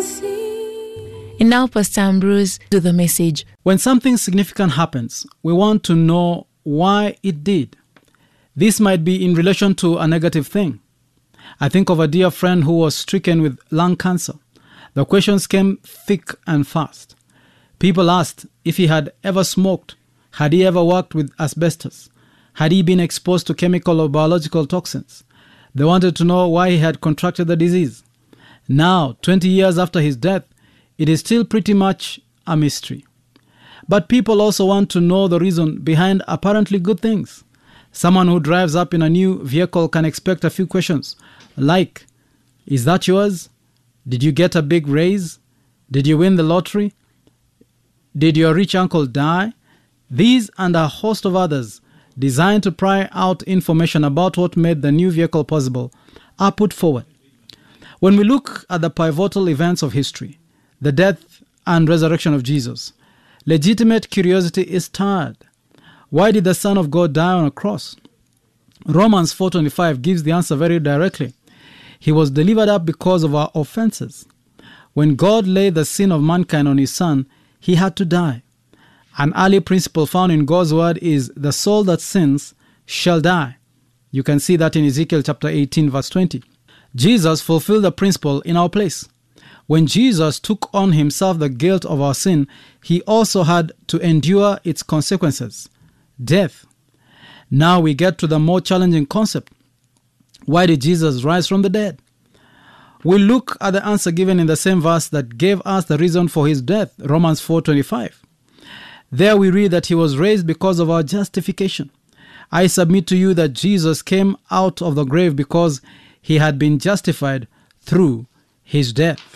And now Pastor Ambrose to the message. When something significant happens, we want to know why it did. This might be in relation to a negative thing. I think of a dear friend who was stricken with lung cancer. The questions came thick and fast. People asked if he had ever smoked, had he ever worked with asbestos, had he been exposed to chemical or biological toxins. They wanted to know why he had contracted the disease. Now, 20 years after his death, it is still pretty much a mystery. But people also want to know the reason behind apparently good things. Someone who drives up in a new vehicle can expect a few questions like, is that yours? Did you get a big raise? Did you win the lottery? Did your rich uncle die? These and a host of others designed to pry out information about what made the new vehicle possible are put forward. When we look at the pivotal events of history, the death and resurrection of Jesus, legitimate curiosity is stirred. Why did the Son of God die on a cross? Romans 4:25 gives the answer very directly. He was delivered up because of our offenses. When God laid the sin of mankind on his Son, he had to die. An early principle found in God's word is the soul that sins shall die. You can see that in Ezekiel chapter 18 verse 20. Jesus fulfilled the principle in our place. When Jesus took on himself the guilt of our sin, he also had to endure its consequences, death. Now we get to the more challenging concept. Why did Jesus rise from the dead? We look at the answer given in the same verse that gave us the reason for his death, Romans 4:25. There we read that he was raised because of our justification. I submit to you that Jesus came out of the grave because he had been justified through his death.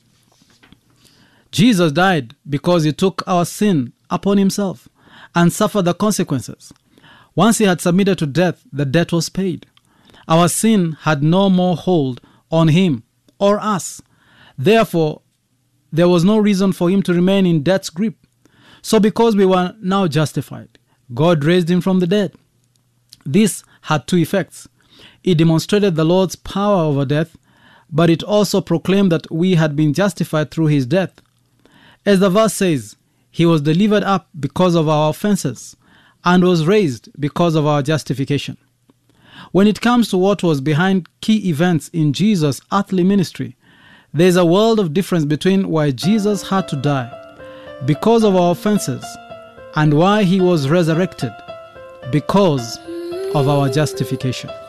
Jesus died because he took our sin upon himself and suffered the consequences. Once he had submitted to death, the debt was paid. Our sin had no more hold on him or us. Therefore, there was no reason for him to remain in death's grip. So because we were now justified, God raised him from the dead. This had two effects. It demonstrated the Lord's power over death, but it also proclaimed that we had been justified through his death. As the verse says, he was delivered up because of our offenses and was raised because of our justification. When it comes to what was behind key events in Jesus' earthly ministry, there is a world of difference between why Jesus had to die because of our offenses and why he was resurrected because of our justification.